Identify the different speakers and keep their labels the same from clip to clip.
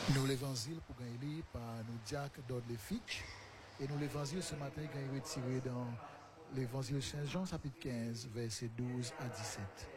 Speaker 1: Nous l'évangile pour gagner par nous Jacques Dudley Fitch. Et nous l'évangile ce matin est retiré dans l'évangile Saint Jean chapitre 15 versets 12 à 17.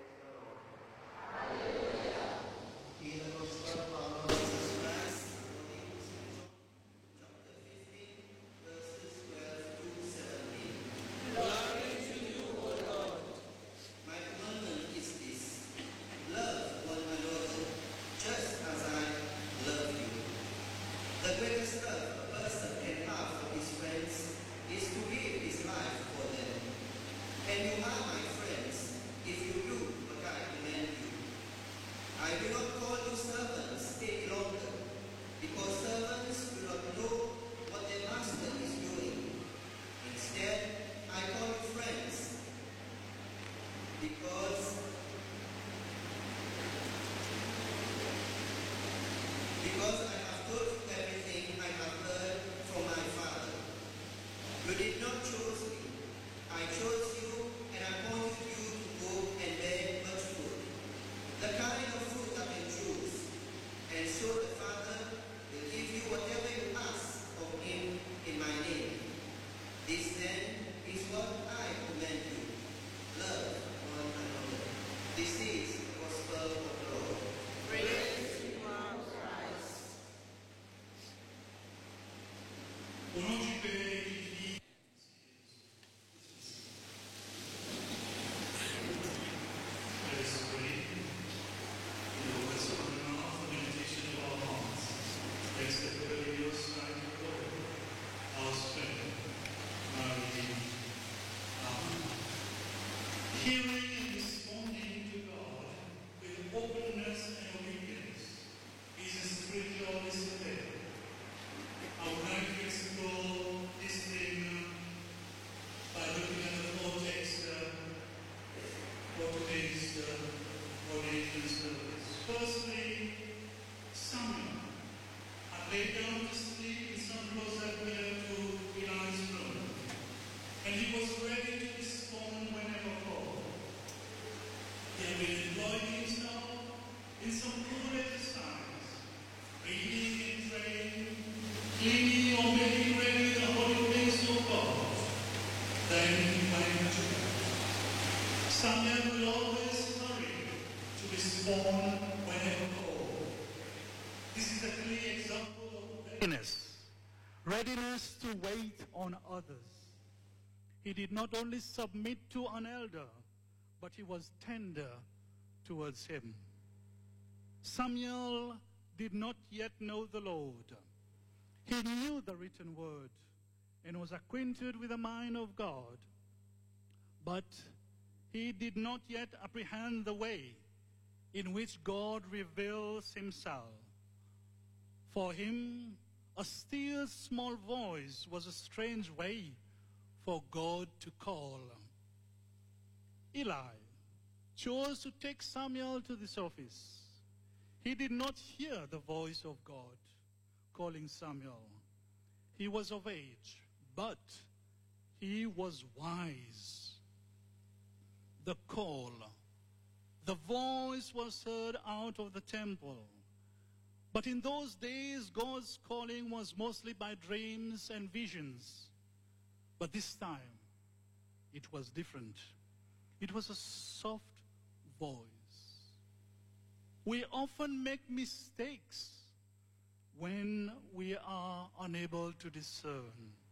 Speaker 2: Readiness to wait on others. He did not only submit to an elder, but he was tender towards him. Samuel did not yet know the Lord. He knew the written word and was acquainted with the mind of God, but he did not yet apprehend the way in which God reveals himself. For him, a still small voice was a strange way for God to call. Eli chose to take Samuel to this office. He did not hear the voice of God calling Samuel. He was of age, but he was wise. The call, the voice was heard out of the temple. But in those days, God's calling was mostly by dreams and visions. But this time, it was different. It was a soft voice. We often make mistakes when we are unable to discern.